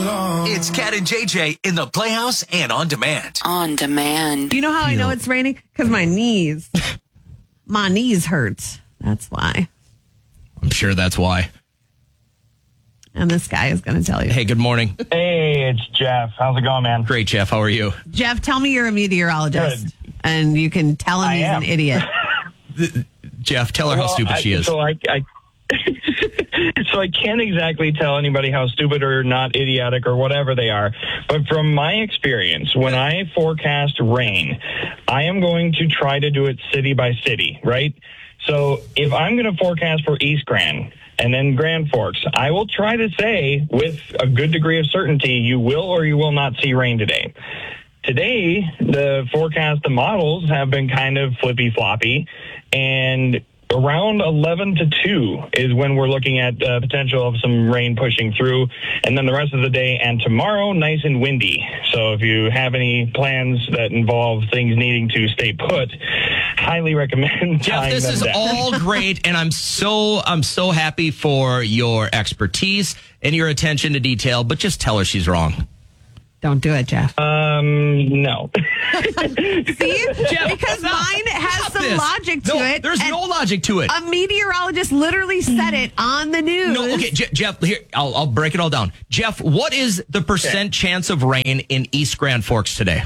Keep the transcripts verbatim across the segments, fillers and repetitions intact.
alone. It's Cat and J J in the Playhouse and on demand. On demand. You know how I know it's raining? Because my knees, my knees hurt. That's why. I'm sure that's why. And this guy is going to tell you. Hey, good morning. Hey, it's Jeff. How's it going, man? Great, Jeff. How are you? Jeff, tell me you're a meteorologist. Good. And you can tell him I he's am. an idiot. Jeff, tell her Well, how stupid I, she is. So I, I so I can't exactly tell anybody how stupid or not idiotic or whatever they are. But from my experience, when I forecast rain, I am going to try to do it city by city, right? So if I'm going to forecast for East Grand and then Grand Forks, I will try to say with a good degree of certainty, you will or you will not see rain today. Today, the forecast, the models have been kind of flippy-floppy, and around eleven to two is when we're looking at uh, potential of some rain pushing through, and then the rest of the day and tomorrow, nice and windy. So if you have any plans that involve things needing to stay put, highly recommend Jeff, tying this them is down. all great, and I'm so I'm so happy for your expertise and your attention to detail, but just tell her she's wrong. Don't do it, Jeff. Um, no. See? Jeff, because no, mine has stop some this. logic to No, it. There's and no logic to it. A meteorologist literally said it on the news. No, okay, Je- Jeff, here, I'll, I'll break it all down. Jeff, what is the percent Okay. chance of rain in East Grand Forks today?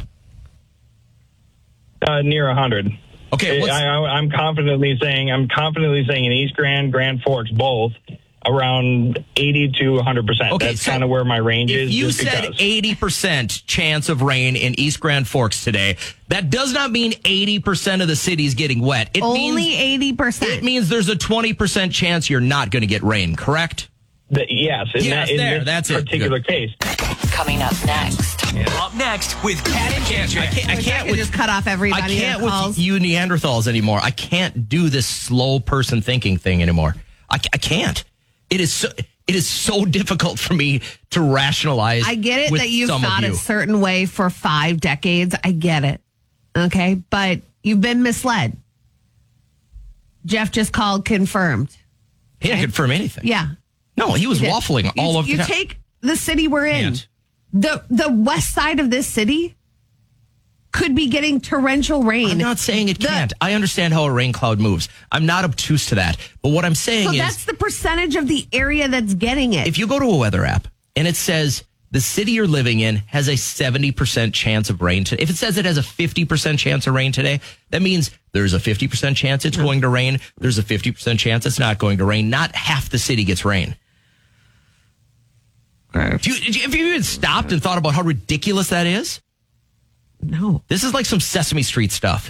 Uh, near one hundred. Okay, what's, I, I, I'm confidently saying, I'm confidently saying in East Grand, Grand Forks, both, around eighty to one hundred percent. Okay, That's so kind of where my range if is. you just said because. eighty percent chance of rain in East Grand Forks today, that does not mean eighty percent of the city's getting wet. It Only means, eighty percent. it means there's a twenty percent chance you're not going to get rain, correct? The, yes, in, Yes, that, in there, this that's it. particular Good. case. Coming up next. Up next with Cat and J J. I can't, I I can't can with just cut off everybody I can't that calls. with you Neanderthals anymore. I can't do this slow person thinking thing anymore. I, I can't. It is so it is so difficult for me to rationalize. I get it with that you've some of thought you. a certain way for five decades. I get it. Okay. But you've been misled. Jeff just called confirmed. He didn't confirm anything. Yeah. No, he was He did. waffling all you, over You the take the city we're in. Can't. The the west side of this city could be getting torrential rain. I'm not saying it The- can't. I understand how a rain cloud moves. I'm not obtuse to that. But what I'm saying So is, that's the percentage of the area that's getting it. if you go to a weather app and it says the city you're living in has a seventy percent chance of rain today, if it says it has a fifty percent chance of rain today, that means there's a fifty percent chance it's going to rain. There's a fifty percent chance it's not going to rain. Not half the city gets rain. If you, if you even stopped and thought about how ridiculous that is, no. this is like some Sesame Street stuff.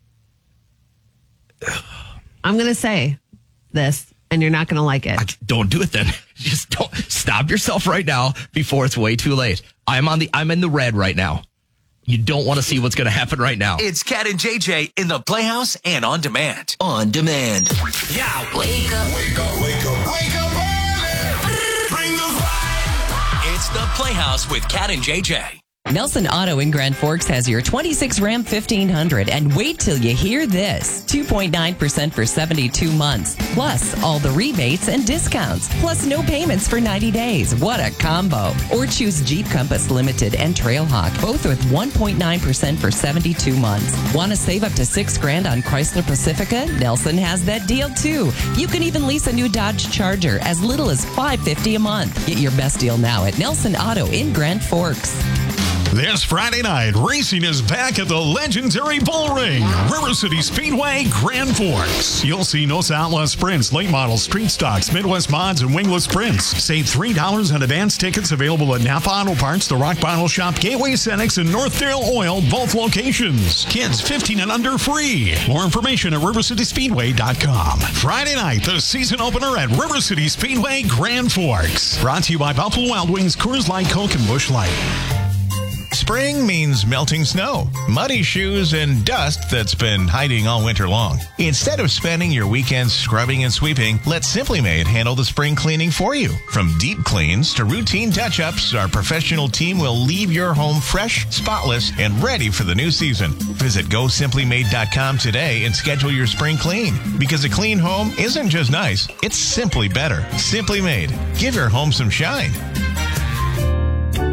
I'm going to say this, and you're not going to like it. I- Don't do it then. Just don't stop yourself right now before it's way too late. I'm on the I'm in the red right now. You don't want to see what's going to happen right now. It's Cat and J J in the Playhouse and on demand. On demand. Yeah. Wake up. Wake up, wake up, wake up early. Bring the fire. It's the Playhouse with Cat and J J. Nelson Auto in Grand Forks has your twenty-six Ram fifteen hundred. And wait till you hear this. two point nine percent for seventy-two months. Plus all the rebates and discounts. Plus no payments for ninety days. What a combo. Or choose Jeep Compass Limited and Trailhawk. Both with one point nine percent for seventy-two months. Want to save up to six grand on Chrysler Pacifica? Nelson has that deal too. You can even lease a new Dodge Charger as little as five hundred fifty dollars a month. Get your best deal now at Nelson Auto in Grand Forks. This Friday night, racing is back at the legendary Bull Ring, River City Speedway, Grand Forks. You'll see Nosa Outlaw Sprints, late models, street stocks, Midwest mods, and wingless sprints. Save three dollars on advance tickets available at Napa Auto Parts, the Rock Bottle Shop, Gateway Cenex, and Northdale Oil, both locations. Kids fifteen and under free. More information at river city speedway dot com. Friday night, the season opener at River City Speedway, Grand Forks. Brought to you by Buffalo Wild Wings, Coors Light, Coke, and Busch Light. Spring means melting snow, muddy shoes, and dust that's been hiding all winter long. Instead of spending your weekends scrubbing and sweeping, let Simply Made handle the spring cleaning for you. From deep cleans to routine touch-ups, our professional team will leave your home fresh, spotless, and ready for the new season. Visit go simply made dot com today and schedule your spring clean. Because a clean home isn't just nice, it's simply better. Simply Made. Give your home some shine.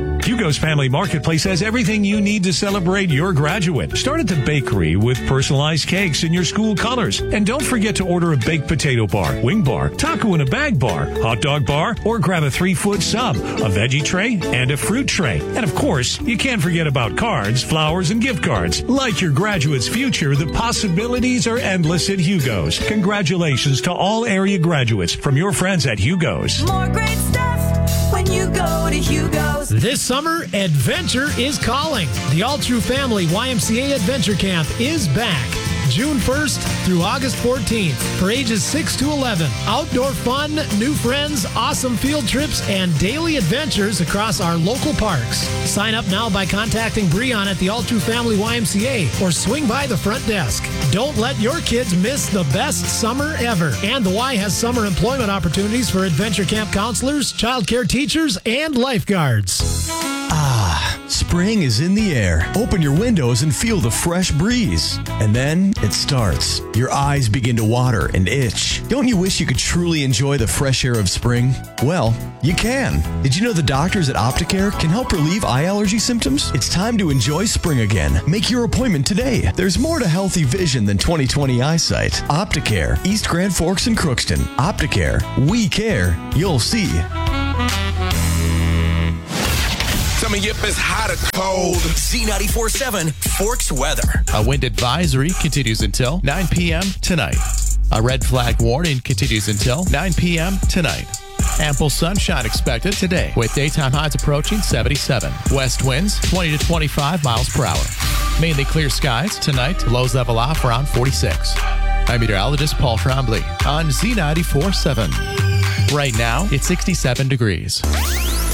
Hugo's Family Marketplace has everything you need to celebrate your graduate. Start at the bakery with personalized cakes in your school colors. And don't forget to order a baked potato bar, wing bar, taco in a bag bar, hot dog bar, or grab a three-foot sub, a veggie tray, and a fruit tray. And of course, you can't forget about cards, flowers, and gift cards. Like your graduate's future, the possibilities are endless at Hugo's. Congratulations to all area graduates from your friends at Hugo's. More great stuff when you go to Hugo's. This summer, adventure is calling. The All True Family Y M C A Adventure Camp is back. June first through August fourteenth for ages six to eleven. Outdoor fun, new friends, awesome field trips, and daily adventures across our local parks. Sign up now by contacting Breon at the All True Family Y M C A or swing by the front desk. Don't let your kids miss the best summer ever. And the Y has summer employment opportunities for adventure camp counselors, child care teachers, and lifeguards. Ah, spring is in the air. Open your windows and feel the fresh breeze. And then it starts. Your eyes begin to water and itch. Don't you wish you could truly enjoy the fresh air of spring? Well, you can. Did you know the doctors at Opticare can help relieve eye allergy symptoms? It's time to enjoy spring again. Make your appointment today. There's more to healthy vision than twenty twenty eyesight. Opticare, East Grand Forks and Crookston. Opticare, we care. You'll see. Tell me if it's hot or cold. Z ninety-four point seven Forks weather. A wind advisory continues until nine p.m. tonight. A red flag warning continues until nine p.m. tonight. Ample sunshine expected today with daytime highs approaching seventy-seven. West winds twenty to twenty-five miles per hour. Mainly clear skies tonight. Lows level off around forty-six. I'm meteorologist Paul Trombley on Z ninety-four point seven. Right now, it's sixty-seven degrees.